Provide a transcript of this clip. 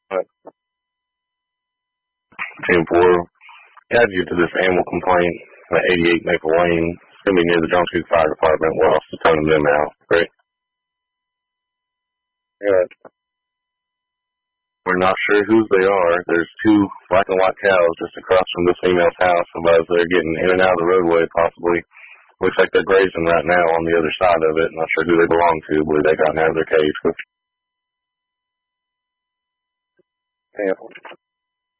Team 4, add you to this animal complaint at 88 Maple Lane. It's going to be near the Jones Creek Fire Department. We're also toning them out. Great. Good. We're not sure whose they are. There's 2 black and white cows just across from this female's house. As they're getting in and out of the roadway, possibly. Looks like they're grazing right now on the other side of it. Not sure who they belong to. I believe they got out of their cage. Yeah.